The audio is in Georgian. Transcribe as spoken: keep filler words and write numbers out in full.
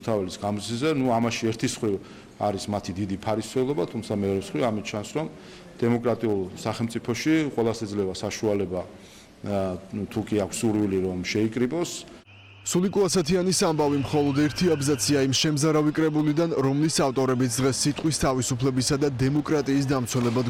თავის გამზიზე, ну ამაში ერთის მხრივ არის მათი დიდი ფარისცვალობა, თუმცა მეორე მხრივ ამით ჩანს, რომ დემოკრატიულ სახელმწიფოში ყველას ეძლევა საშუალება თუ კი აქვს სურვილი რომ შეიკრიბოს. სულიკო ასათიანის ამბავი მხოლოდ ერთი აბზაცია იმ შემზარავი კრებულიდან, რომლის ავტორებიც დღეს სიტყვის თავისუფლებისა და დემოკრატიის დამცველებად